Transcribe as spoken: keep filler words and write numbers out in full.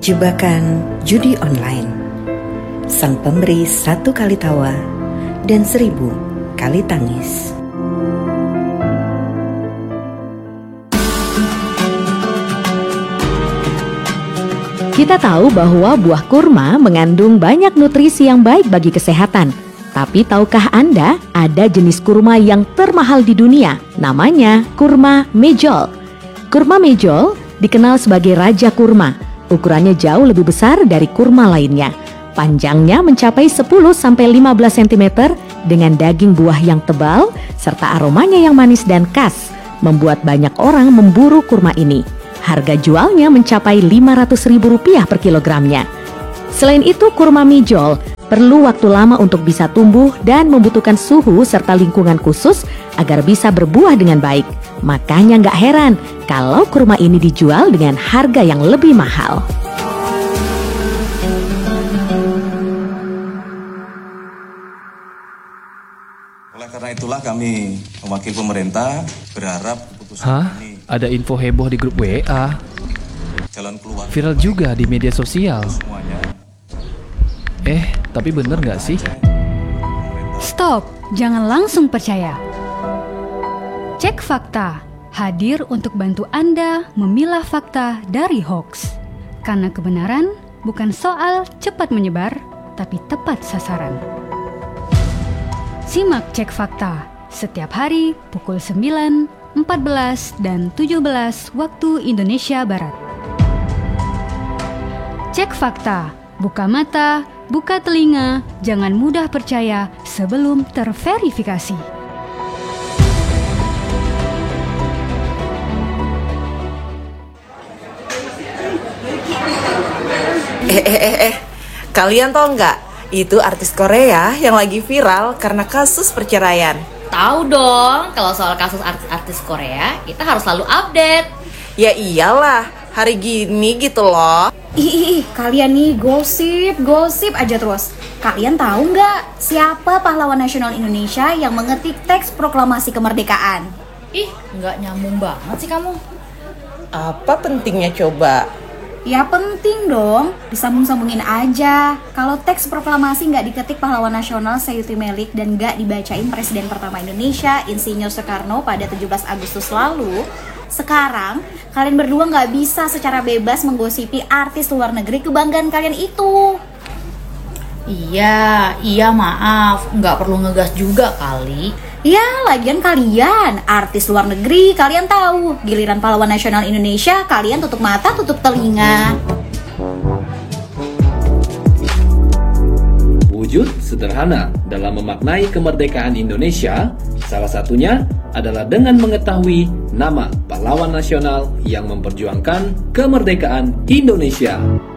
Jebakan judi online. Sang pemberi satu kali tawa dan seribu kali tangis. Kita tahu bahwa buah kurma mengandung banyak nutrisi yang baik bagi kesehatan. Tapi tahukah Anda ada jenis kurma yang termahal di dunia? Namanya kurma mejol. Kurma mejol dikenal sebagai raja kurma. Ukurannya jauh lebih besar dari kurma lainnya. Panjangnya mencapai sepuluh sampai lima belas sentimeter dengan daging buah yang tebal serta aromanya yang manis dan khas, membuat banyak orang memburu kurma ini. Harga jualnya mencapai lima ratus ribu rupiah per kilogramnya. Selain itu, kurma mejol perlu waktu lama untuk bisa tumbuh dan membutuhkan suhu serta lingkungan khusus agar bisa berbuah dengan baik. Makanya nggak heran kalau kurma ini dijual dengan harga yang lebih mahal. Oleh karena itulah kami, mewakili pemerintah, berharap keputusan Hah? ini Ada info heboh di grup W A. jalan keluar Viral juga di media sosial. semuanya. Eh, tapi bener nggak sih? Stop, jangan langsung percaya. Cek fakta, hadir untuk bantu Anda memilah fakta dari hoax. Karena kebenaran bukan soal cepat menyebar, tapi tepat sasaran. Simak Cek Fakta setiap hari pukul sembilan, empat belas, dan tujuh belas waktu Indonesia Barat. Cek Fakta, buka mata, buka telinga, jangan mudah percaya sebelum terverifikasi. Eh, eh, eh, eh, kalian tau nggak? Itu artis Korea yang lagi viral karena kasus perceraian. Tahu dong, kalau soal kasus artis-artis Korea, kita harus selalu update. Ya iyalah, hari gini gitu loh. Ih, ih, ih, kalian nih gosip, gosip aja terus. Kalian tahu nggak siapa pahlawan nasional Indonesia yang mengetik teks proklamasi kemerdekaan? Ih, nggak nyambung banget sih kamu. Apa pentingnya coba? Ya penting dong, disambung-sambungin aja. Kalau teks proklamasi nggak diketik pahlawan nasional Sayuti Melik dan nggak dibacain Presiden pertama Indonesia, Insinyur Soekarno pada tujuh belas Agustus lalu, sekarang kalian berdua nggak bisa secara bebas menggosipi artis luar negeri kebanggaan kalian itu. Iya, iya maaf, nggak perlu ngegas juga kali. Ya, lagian kalian artis luar negeri, kalian tahu. Giliran pahlawan nasional Indonesia, kalian tutup mata, tutup telinga. Wujud sederhana dalam memaknai kemerdekaan Indonesia, salah satunya adalah dengan mengetahui nama pahlawan nasional yang memperjuangkan kemerdekaan Indonesia.